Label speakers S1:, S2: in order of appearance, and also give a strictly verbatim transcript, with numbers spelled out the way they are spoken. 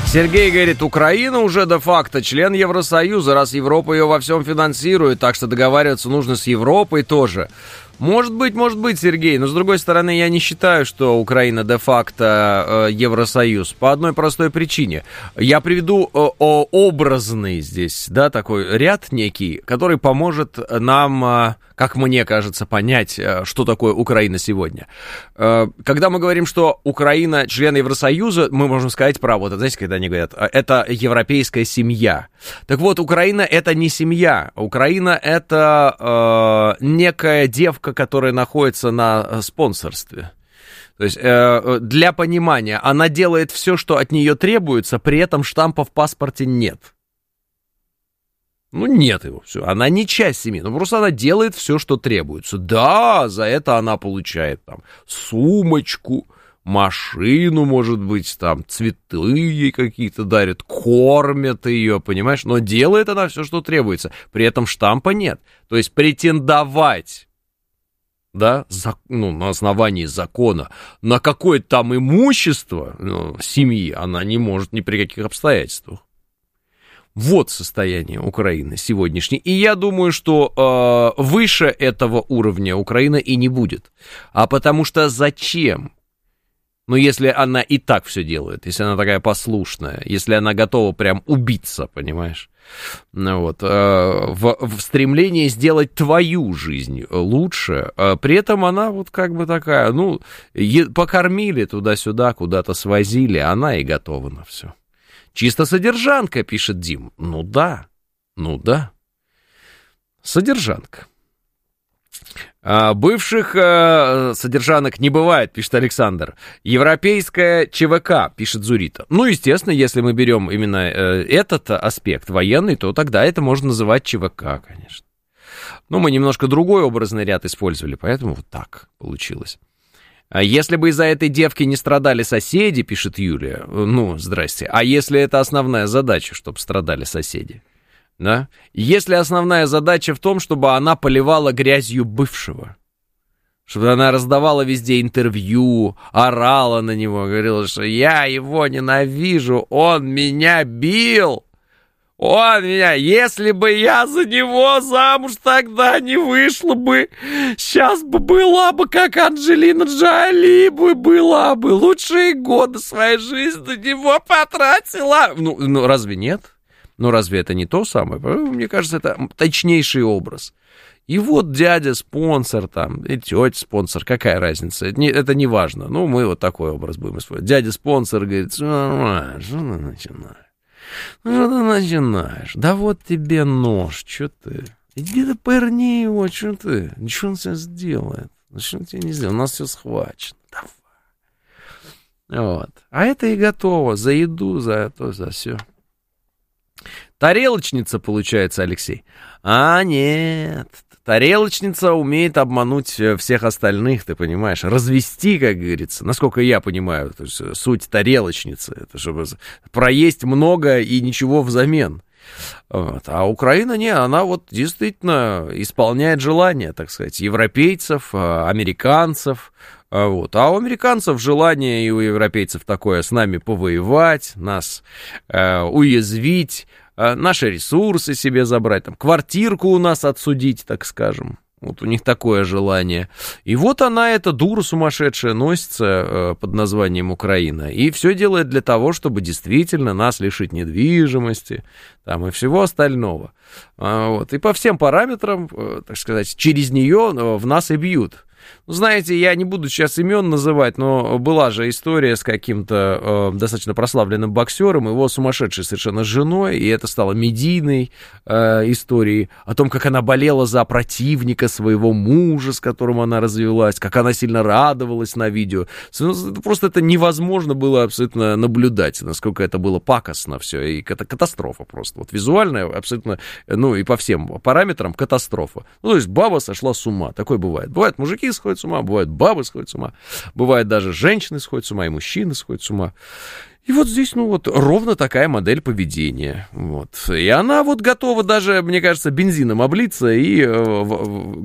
S1: Сергей говорит, Украина уже де-факто член Евросоюза, раз Европа ее во всем финансирует, так что договариваться нужно с Европой тоже. Может быть, может быть, Сергей, но с другой стороны, я не считаю, что Украина де-факто э, Евросоюз, по одной простой причине. Я приведу э, образный здесь, да, такой ряд некий, который поможет нам, э, как мне кажется, понять, э, что такое Украина сегодня. Э, когда мы говорим, что Украина член Евросоюза, мы можем сказать про, вот, знаете, когда они говорят, это европейская семья. Так вот, Украина это не семья, Украина это э, некая девка, которая находится на спонсорстве. То есть, э, для понимания, она делает все, что от нее требуется, при этом штампа в паспорте нет. Ну, нет его, все. Она не часть семьи, но просто она делает все, что требуется. Да, за это она получает там сумочку, машину, может быть, там, цветы ей какие-то дарят, кормят ее, понимаешь? Но делает она все, что требуется. При этом штампа нет. То есть претендовать, да, за, ну, на основании закона на какое-то там имущество, ну, семьи она не может ни при каких обстоятельствах. Вот состояние Украины сегодняшней. И я думаю, что э, выше этого уровня Украина и не будет. А потому что зачем? Ну, если она и так все делает, если она такая послушная, если она готова прям убиться, понимаешь? Ну, вот, э, в, в стремлении сделать твою жизнь лучше, э, при этом она вот как бы такая, ну, е- покормили туда-сюда, куда-то свозили, она и готова на все. Чисто содержанка, пишет Дим. Ну да, ну да, содержанка. А, бывших а, содержанок не бывает, пишет Александр. Европейская ЧВК, пишет Зурита. Ну, естественно, если мы берем именно э, этот аспект военный, то тогда это можно называть ЧВК, конечно. Но мы немножко другой образный ряд использовали, поэтому вот так получилось. А если бы из-за этой девки не страдали соседи, пишет Юлия, ну, здрасте, а если это основная задача, чтобы страдали соседи? Да? Если основная задача в том, чтобы она поливала грязью бывшего, чтобы она раздавала везде интервью, орала на него, говорила, что я его ненавижу, он меня бил, он меня, если бы я за него замуж тогда не вышла бы, сейчас бы была бы как Анджелина Джоли бы была бы, лучшие годы своей жизни на него потратила. Ну, ну разве нет? Ну, разве это не то самое? Мне кажется, это точнейший образ. И вот дядя спонсор там, и тетя спонсор, какая разница? Это не, это не важно. Ну, мы вот такой образ будем использовать. Дядя спонсор говорит, что нормально, что ты начинаешь? Ну, что ты начинаешь? Да вот тебе нож, что ты? Иди да пырни его, что ты? Ничего он себе сделает. Что он тебе не сделает? У нас все схвачено. Давай. Вот. А это и готово. За еду, за то, за все. Тарелочница, получается, Алексей. А, нет. Тарелочница умеет обмануть всех остальных, ты понимаешь, развести, как говорится, насколько я понимаю, то есть суть тарелочницы, это чтобы проесть много и ничего взамен. Вот. А Украина, не, она вот действительно исполняет желания, так сказать, европейцев, американцев. Вот. А у американцев желание и у европейцев такое с нами повоевать, нас э, уязвить, э, наши ресурсы себе забрать, там, квартирку у нас отсудить, так скажем. Вот у них такое желание. И вот она, эта дура сумасшедшая, носится э, под названием Украина. И все делает для того, чтобы действительно нас лишить недвижимости там, и всего остального. А, вот. И по всем параметрам, э, так сказать, через нее э, в нас и бьют. Знаете, я не буду сейчас имен называть, но была же история с каким-то э, достаточно прославленным боксером, его сумасшедшей совершенно женой, и это стало медийной э, историей о том, как она болела за противника своего мужа, с которым она развелась, как она сильно радовалась на видео. Просто это невозможно было абсолютно наблюдать, насколько это было пакостно все, и это катастрофа просто. Вот визуальная абсолютно, ну и по всем параметрам катастрофа. Ну, то есть баба сошла с ума, такое бывает. Бывают мужики сходят с ума, бывают бабы сходят с ума, бывает даже женщины сходят с ума, и мужчины сходят с ума. И вот здесь, ну вот, ровно такая модель поведения. Вот. И она вот готова даже, мне кажется, бензином облиться и